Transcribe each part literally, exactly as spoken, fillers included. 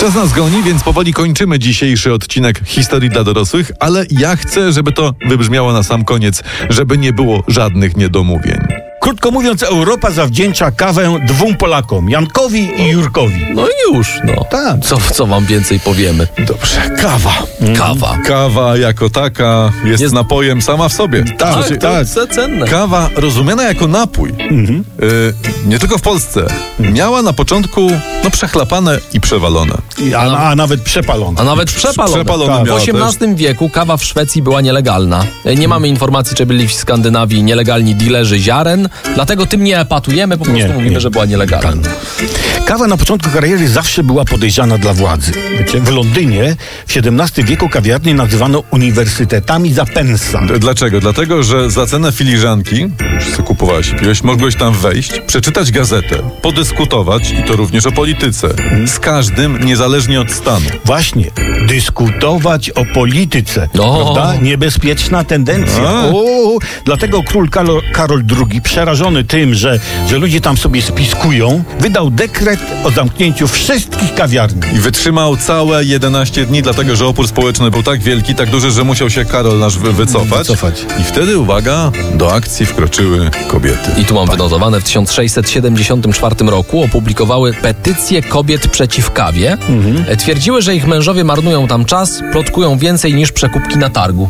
Czas nas goni, więc powoli kończymy dzisiejszy odcinek Historii dla dorosłych, ale ja chcę, żeby to wybrzmiało na sam koniec, żeby nie było żadnych niedomówień. Krótko mówiąc, Europa zawdzięcza kawę dwóm Polakom, Jankowi i Jurkowi. No i już, no. Tak. Co, co wam więcej powiemy? Dobrze, kawa. Kawa. Kawa jako taka jest, Jest- napojem sama w sobie. Tak, Znaczy, tak. To cenne. Kawa rozumiana jako napój, Mhm. y, nie tylko w Polsce, miała na początku no, przechlapane i przewalone. I- A, a nawet przepalone. A nawet przepalone. Przepalone Tak. W miała osiemnastym wieku kawa w Szwecji była nielegalna. Nie mamy informacji, czy byli w Skandynawii nielegalni dilerzy ziaren, dlatego tym nie epatujemy, po prostu Nie, mówimy, nie. że była nielegalna. Kawa na początku kariery zawsze była podejrzana dla władzy. Wiecie, w Londynie w siedemnastym wieku kawiarnie nazywano uniwersytetami za pensa. D- Dlaczego? Dlatego, że za cenę filiżanki, już sobie kupowałeś i piłeś, mogłeś tam wejść, przeczytać gazetę, podyskutować i to również o polityce. Z każdym, niezależnie od stanu. Właśnie, dyskutować o polityce. O. Prawda? Niebezpieczna tendencja. A. O, dlatego król Karol, Karol drugi, przerażony tym, że, że ludzie tam sobie spiskują, wydał dekret o zamknięciu wszystkich kawiarni. I wytrzymał całe jedenaście dni, dlatego że opór społeczny był tak wielki, tak duży, że musiał się Karol nasz wy- wycofać. Wycofać. I wtedy, uwaga, do akcji wkroczyły kobiety. I tu mam wynotowane, w tysiąc sześćset siedemdziesiątym czwartym roku opublikowały petycję kobiet przeciw kawie. E, Twierdziły, że ich mężowie marnują tam czas, plotkują więcej niż przekupki na targu.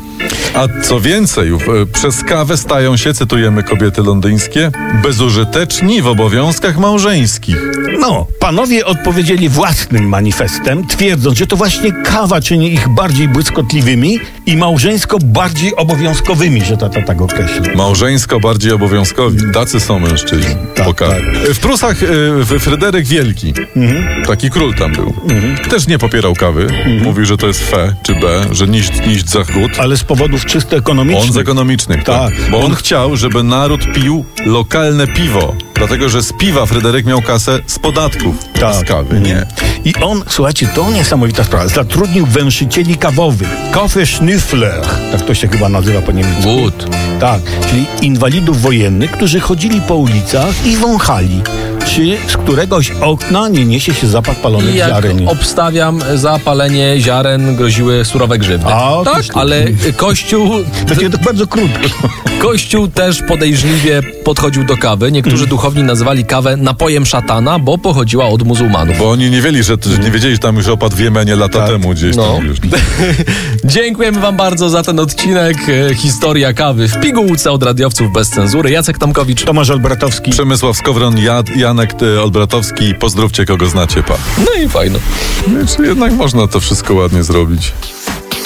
A co więcej, e, przez kawę stają się, cytujemy kobiety londyńskie, bezużyteczni w obowiązkach małżeńskich. No, panowie odpowiedzieli własnym manifestem, twierdząc, że to właśnie kawa czyni ich bardziej błyskotliwymi i małżeńsko bardziej obowiązkowymi, że tata tak określił. Małżeńsko bardziej obowiązkowi. Tacy są mężczyźni. Tak, Po kawie. W Prusach e, w- Fryderyk Wielki, taki król tam był, też nie popierał kawy. Mówił, że to jest fe czy b, że niść, niść zachód. Ale z powodów czysto On z ekonomicznych. ekonomicznych, tak. Tak. Bo on chciał, żeby naród pił lokalne piwo. Dlatego, że z piwa Fryderyk miał kasę z podatków, a z kawy nie. I on, słuchajcie, to niesamowita sprawa, zatrudnił węszycieli kawowych, Kaffeeschnüffler, tak to się chyba nazywa po niemiecku. Good. Tak, czyli inwalidów wojennych, którzy chodzili po ulicach i wąchali, czy z któregoś okna nie niesie się zapach I palonych jak ziaren. obstawiam, za palenie ziaren groziły surowe grzywny. A, tak, otóż to. ale Kościół, Takie to bardzo krótko. Kościół też podejrzliwie podchodził do kawy. Niektórzy duchowni nazywali kawę napojem szatana, bo pochodziła od muzułmanów. Bo oni nie wiedzieli, że, że nie wiedzieli, że tam już opadł w Jemenie lata Tak. temu gdzieś No. tam już. Dziękujemy wam bardzo za ten odcinek. E, Historia kawy w pigułce od radiowców bez cenzury. Jacek Tomkowicz. Tomasz Olbratowski. Przemysław Skowron, Jad, Janek ty, Olbratowski. Pozdrówcie kogo znacie, pa. No i fajno. Więc jednak można to wszystko ładnie zrobić.